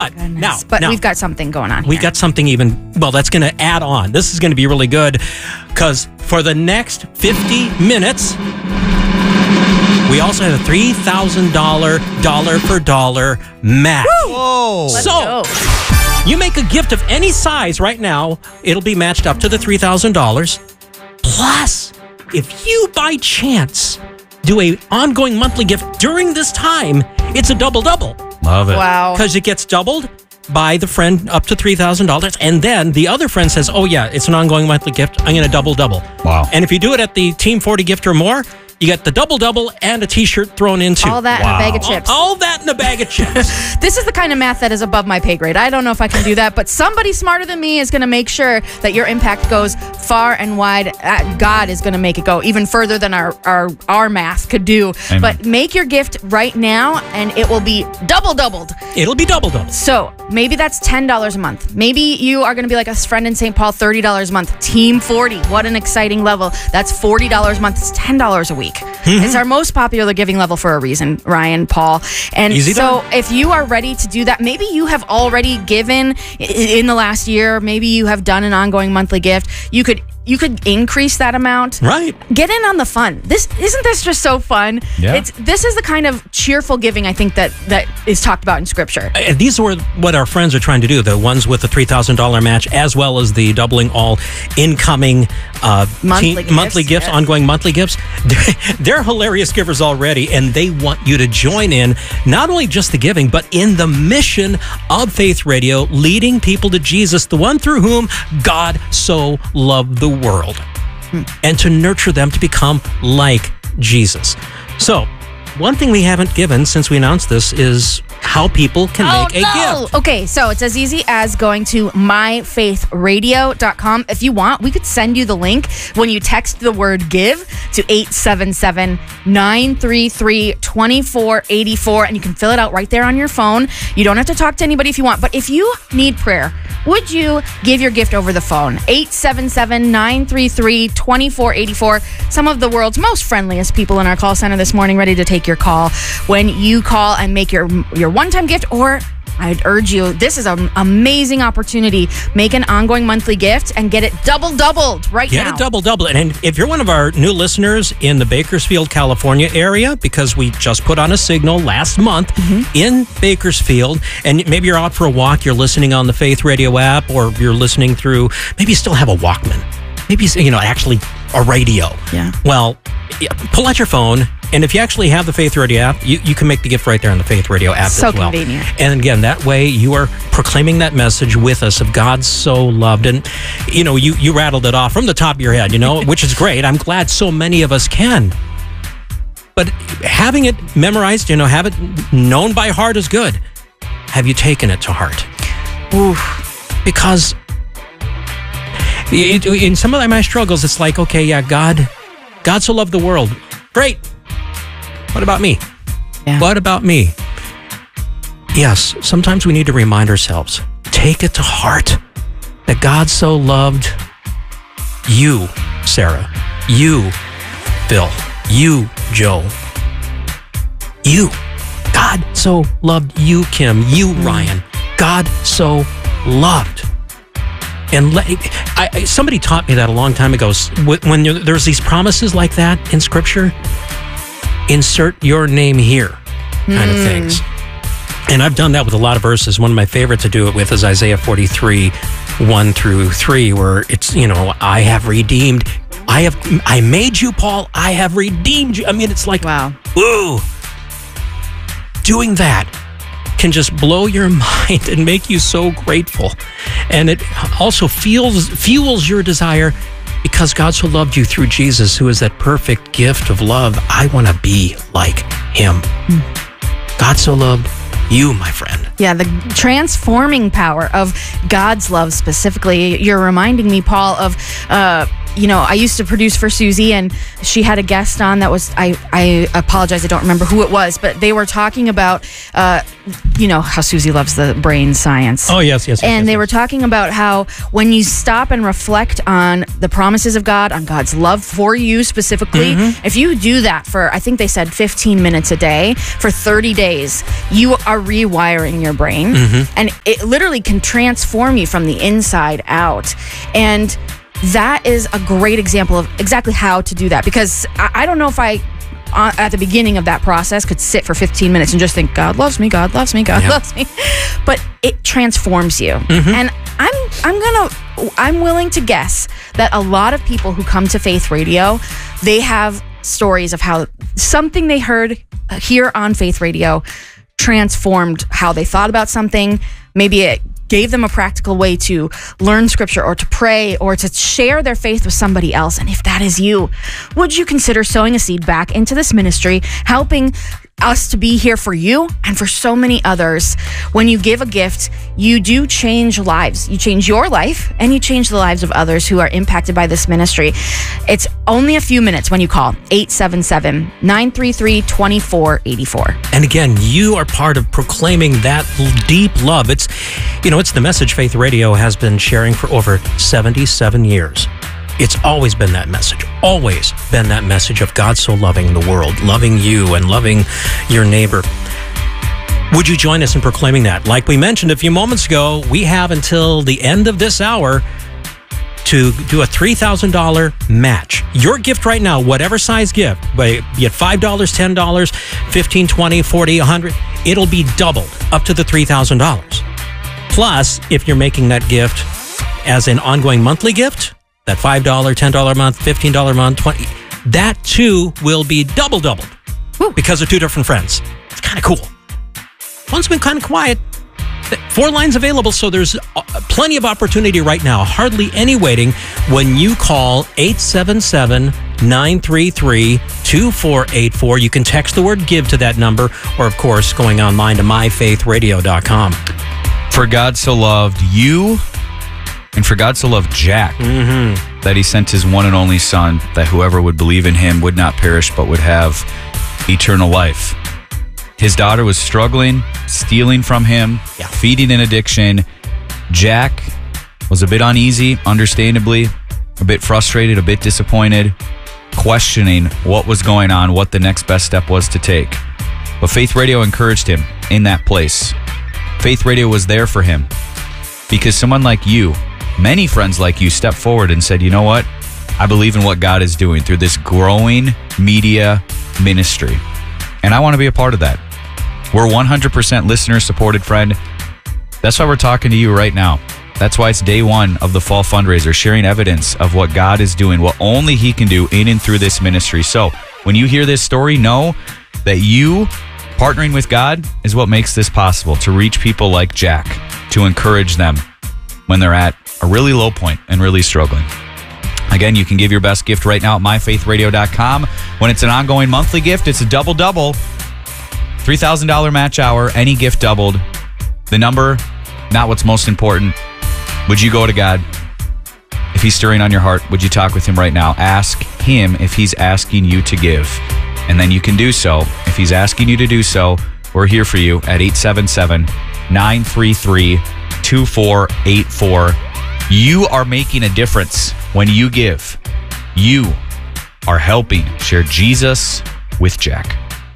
Now, we've got something going on here. We got something that's going to add on. This is going to be really good because for the next 50 minutes, we also have a $3,000 dollar for dollar match. Whoa! So, you make a gift of any size right now, it'll be matched up to the $3,000. Plus, if you by chance do a ongoing monthly gift during this time, it's a double-double. Love it. Wow. Because it gets doubled by the friend up to $3,000. And then the other friend says, oh, yeah, it's an ongoing monthly gift. I'm going to double. Wow. And if you do it at the Team 40 gift or more, you get the double and a T-shirt thrown into. All that in a bag of chips. All that in a bag of chips. This is the kind of math that is above my pay grade. I don't know if I can do that, but somebody smarter than me is going to make sure that your impact goes far and wide. God is going to make it go even further than our math could do. Amen. But make your gift right now, and it will be doubled. It'll be doubled. So maybe that's $10 a month. Maybe you are going to be like a friend in St. Paul, $30 a month. Team 40. What an exciting level. That's $40 a month. It's $10 a week. It's our most popular giving level for a reason, Ryan, Paul. And Easy so done. if you are ready to do that, maybe you have already given in the last year, maybe you have done an ongoing monthly gift. You could increase that amount. Right. Get in on the fun. Isn't this just so fun? Yeah. This is the kind of cheerful giving I think that is talked about in Scripture. And these are what our friends are trying to do. The ones with the $3,000 match, as well as the doubling all incoming monthly gifts, yes. ongoing monthly gifts. They're hilarious givers already, and they want you to join in, not only just the giving, but in the mission of Faith Radio, leading people to Jesus, the one through whom God so loved the world, and to nurture them to become like Jesus. So, one thing we haven't given since we announced this is how people can make a gift. Okay, so it's as easy as going to myfaithradio.com. If you want, we could send you the link when you text the word give to 877-933-2484, and you can fill it out right there on your phone. You don't have to talk to anybody if you want, but if you need prayer, would you give your gift over the phone? 877-933-2484. Some of the world's most friendliest people in our call center this morning, ready to take your call. When you call and make your one-time gift, or I'd urge you, this is an amazing opportunity. Make an ongoing monthly gift and get it doubled right now. Get it double. And if you're one of our new listeners in the Bakersfield, California area, because we just put on a signal last month in Bakersfield, and maybe you're out for a walk, you're listening on the Faith Radio app, or you're listening through, maybe you still have a Walkman. Maybe, actually a radio. Yeah. Well, pull out your phone, and if you actually have the Faith Radio app, you can make the gift right there on the Faith Radio app so as well. Convenient. And again, that way you are proclaiming that message with us of God so loved. And, you rattled it off from the top of your head, which is great. I'm glad so many of us can. But having it memorized, have it known by heart is good. Have you taken it to heart? Oof. Because in some of my struggles, it's like, okay, yeah, God so loved the world. Great. What about me? Yeah. What about me? Yes, sometimes we need to remind ourselves, take it to heart that God so loved you, Sarah, you, Bill, you, Joe, you. God so loved you, Kim, you, Ryan. God so loved. And somebody taught me that a long time ago. When there's these promises like that in Scripture, insert your name here kind of things. And I've done that with a lot of verses. One of my favorites to do it with is Isaiah 43, 1-3, where it's, I have redeemed. I made you, Paul. I have redeemed you. I mean, it's like, wow. Ooh. Doing that can just blow your mind and make you so grateful. And it also fuels your desire, because God so loved you through Jesus, who is that perfect gift of love. I want to be like him. God so loved you, my friend. Yeah, the transforming power of God's love specifically. You're reminding me, Paul, of I used to produce for Susie, and she had a guest on that was, I apologize, I don't remember who it was, but they were talking about, how Susie loves the brain science. Oh, yes. And they were talking about how when you stop and reflect on the promises of God, on God's love for you specifically, if you do that for, I think they said 15 minutes a day for 30 days, you are rewiring your brain. And it literally can transform you from the inside out. And that is a great example of exactly how to do that, because I don't know if I, at the beginning of that process, could sit for 15 minutes and just think, God loves me, God loves me, God loves me. But it transforms you. And I'm willing to guess that a lot of people who come to Faith Radio, they have stories of how something they heard here on Faith Radio transformed how they thought about something. Maybe it gave them a practical way to learn scripture or to pray or to share their faith with somebody else. And if that is you, would you consider sowing a seed back into this ministry, helping us to be here for you and for so many others? When you give a gift, you do change lives. You change your life and you change the lives of others who are impacted by this ministry. It's only a few minutes when you call 877-933-2484. And again, you are part of proclaiming that deep love. It's the message Faith Radio has been sharing for over 77 years. It's always been that message, always been that message of God so loving the world, loving you and loving your neighbor. Would you join us in proclaiming that? Like we mentioned a few moments ago, we have until the end of this hour to do a $3,000 match. Your gift right now, whatever size gift, be it $5, $10, $15, $20, $40, $100, it'll be doubled up to the $3,000. Plus, if you're making that gift as an ongoing monthly gift, that $5, $10 a month, $15 a month, $20, that too will be doubled because of two different friends. It's kind of cool. One's been kind of quiet. 4 lines available, so there's plenty of opportunity right now. Hardly any waiting when you call 877-933-2484. You can text the word GIVE to that number, or of course, going online to myfaithradio.com. For God so loved you, and for God so loved Jack, that he sent his one and only son, that whoever would believe in him would not perish, but would have eternal life. His daughter was struggling, stealing from him, feeding an addiction. Jack was a bit uneasy, understandably, a bit frustrated, a bit disappointed, questioning what was going on, what the next best step was to take. But Faith Radio encouraged him in that place. Faith Radio was there for him because someone like you, many friends like you, stepped forward and said, you know what? I believe in what God is doing through this growing media ministry. And I want to be a part of that. We're 100% listener-supported, friend. That's why we're talking to you right now. That's why it's day one of the fall fundraiser, sharing evidence of what God is doing, what only He can do in and through this ministry. So when you hear this story, know that you partnering with God is what makes this possible, to reach people like Jack, to encourage them when they're at a really low point and really struggling. Again, you can give your best gift right now at myfaithradio.com. When it's an ongoing monthly gift, it's a double-double. $3,000 match hour, any gift doubled. The number, not what's most important. Would you go to God? If He's stirring on your heart, would you talk with Him right now? Ask Him if He's asking you to give. And then you can do so. If He's asking you to do so, we're here for you at 877-933-2484. You are making a difference when you give. You are helping share Jesus with Jack.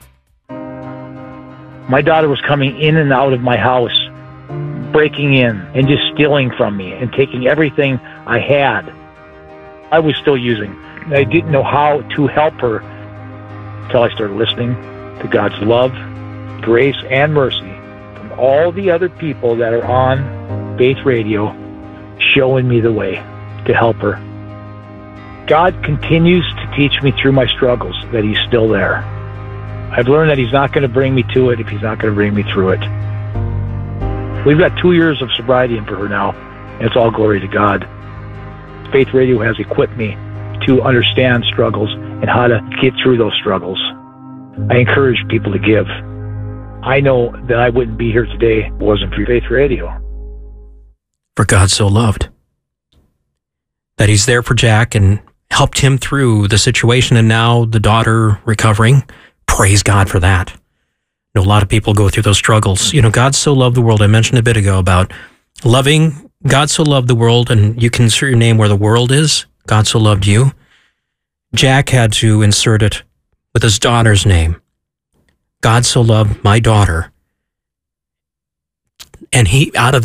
My daughter was coming in and out of my house, breaking in and just stealing from me and taking everything I had. I was still using. I didn't know how to help her until I started listening to God's love, grace, and mercy from all the other people that are on Faith Radio, showing me the way to help her. God continues to teach me through my struggles that He's still there. I've learned that He's not going to bring me to it if He's not going to bring me through it. We've got 2 years of sobriety in for her now, and it's all glory to God. Faith Radio has equipped me to understand struggles and how to get through those struggles. I encourage people to give. I know that I wouldn't be here today if it wasn't for Faith Radio. For God so loved that He's there for Jack, and helped him through the situation, and now the daughter recovering. Praise God for that. You know, a lot of people go through those struggles. You know, God so loved the world. I mentioned a bit ago about loving. God so loved the world, and you can insert your name where the world is. God so loved you. Jack had to insert it with his daughter's name. God so loved my daughter. And he, out of